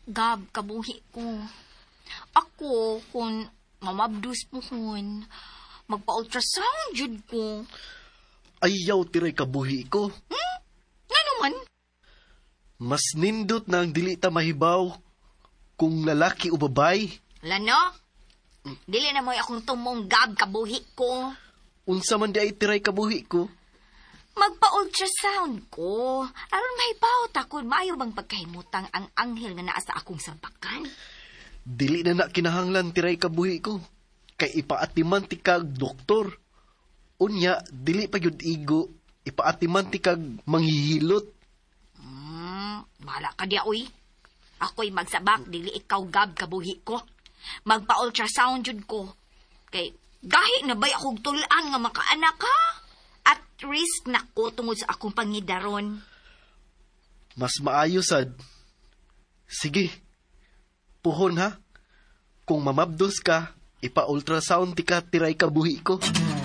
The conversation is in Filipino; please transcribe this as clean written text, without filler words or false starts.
Gab, kabuhi ko. Ako, kung mamabdus po kun, magpa-ultrasound jud ko. Ayaw tiray kabuhi ko. Nga naman? Mas nindot na ang dili ta mahibaw kung lalaki o babay. Lano? Dili na mo akong tumong Gab, kabuhi ko. Unsa man di ay tiray kabuhi ko. Magpa-ultrasound ko. Aron mahibaw takon, maayo bang pagkahimutang ang anghel nga naa sa akong sampakan? Dili na kinahanglan tiray kabuhi ko. Kay ipaatiman ti kag doktor. Unya, dili pa yun igo. Ipaatiman ti kag manghihilot. Bahala ka diya, uy. Ako'y magsabak, dili ikaw Gab, kabuhi ko. Magpa-ultrasound jud ko. Kay, gahi na ba'y akong tulaan nga makaanak ha? At risk na ko tungod sa akong pangidaron. Mas maayo sad. Sige. Puhon ha. Kung mamabdos ka, ipa-ultrasound ti ka tiray kabuhi ko.